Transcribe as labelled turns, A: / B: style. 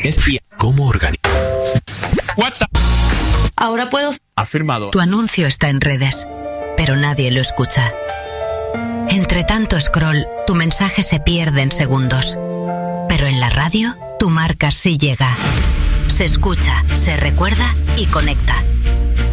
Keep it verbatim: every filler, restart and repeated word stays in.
A: y cómo organizar.
B: WhatsApp.
C: Ahora puedo...
D: Afirmado.
E: Tu anuncio está en redes, pero nadie lo escucha. Entre tanto scroll, tu mensaje se pierde en segundos. Pero en la radio, tu marca sí llega. Se escucha, se recuerda y conecta.